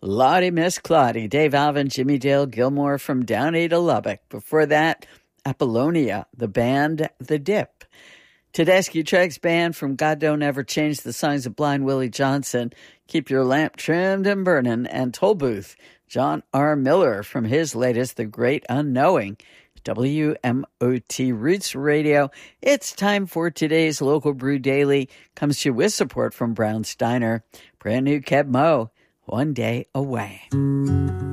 Lottie Miss Claudie, Dave Alvin, Jimmy Dale Gilmore from Downey to Lubbock. Before that, Apollonia, the band The Dip. Tedeschi-Treg's band from God Don't Ever Change the Songs of Blind Willie Johnson, Keep Your Lamp Trimmed and Burning, and Toll Booth, John R. Miller from his latest, The Great Unknowing. WMOT Roots Radio. It's time for today's Local Brew Daily. Comes to you with support from Brown Steiner. Brand new Keb Mo, One Day Away.